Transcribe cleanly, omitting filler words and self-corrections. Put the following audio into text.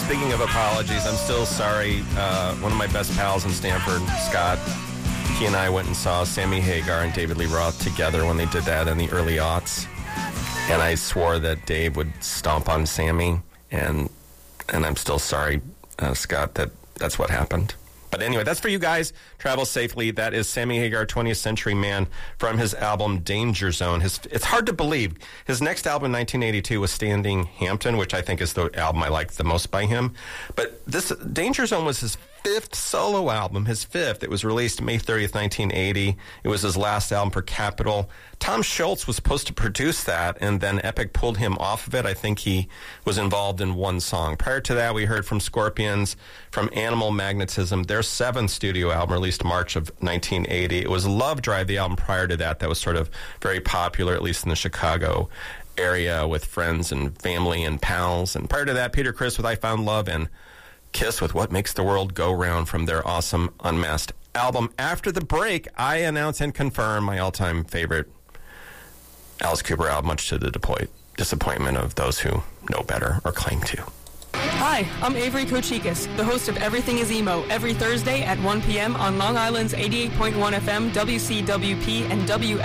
Speaking of apologies, I'm still sorry. One of my best pals in Stanford, Scott, he and I went and saw Sammy Hagar and David Lee Roth together when they did that in the early aughts. And I swore that Dave would stomp on Sammy. And I'm still sorry, Scott, that's what happened. But anyway, that's for you guys. Travel safely. That is Sammy Hagar, 20th Century Man, from his album Danger Zone. It's hard to believe. His next album in 1982 was Standing Hampton, which I think is the album I liked the most by him. But this Danger Zone was his fifth solo album, his fifth. It was released May 30th, 1980. It was his last album for Capitol. Tom Schultz was supposed to produce that, and then Epic pulled him off of it. I think he was involved in one song. Prior to that, we heard from Scorpions, from Animal Magnetism, their seventh studio album released March of 1980. It was Love Drive, the album prior to that was sort of very popular, at least in the Chicago area, with friends and family and pals. And prior to that, Peter Criss with I Found Love, and Kiss with What Makes the World Go Round from their awesome Unmasked album. After the break, I announce and confirm my all-time favorite Alice Cooper album, much to the disappointment of those who know better or claim to. Hi, I'm Avery Kochikis, the host of Everything is Emo, every Thursday at 1 p.m. on Long Island's 88.1 FM, WCWP, and